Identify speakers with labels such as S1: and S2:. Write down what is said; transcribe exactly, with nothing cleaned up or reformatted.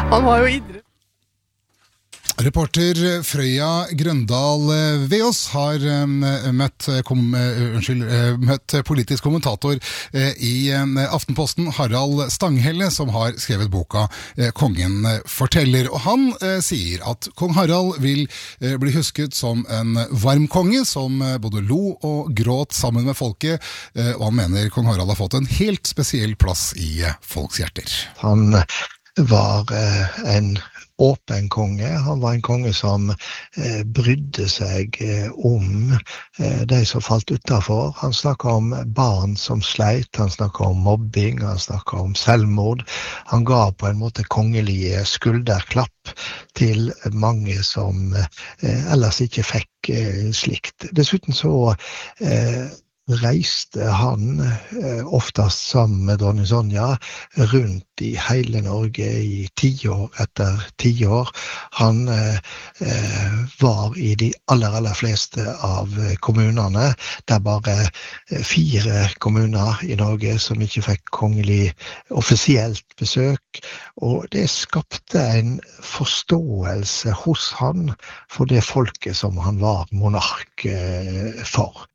S1: Han var jo idrett.
S2: Reporter Frøya Grøndal Veås har møtt, kom, unnskyld, møtt politisk kommentator i Aftenposten, Harald Stanghelle, som har skrevet boka Kongen forteller. Og han sier at kong Harald vil bli husket som en varm konge, som både lo og gråt sammen med folket, og han mener kong Harald har fått en helt spesiell plass i folks hjerter.
S3: Han var en åpen konge. Han var en konge som eh, brydde seg eh, om eh, de som falt utenfor. Han snakket om barn som sleit, han snakket om mobbing, han snakket om selvmord. Han ga på en måte kongelige skulderklapp til mange som eh, ellers ikke fikk eh, slikt. Dessuten så eh, reiste han eh, oftast sammen med dronning Sonja rundt i hele Norge i tiår etter tiår. Han eh, eh, var i de aller, aller fleste av kommunene. Det er bare fire kommuner i Norge som ikke fikk kongelig offisielt besøk, og det skapte en forståelse hos han for det folket som han var monark eh, for.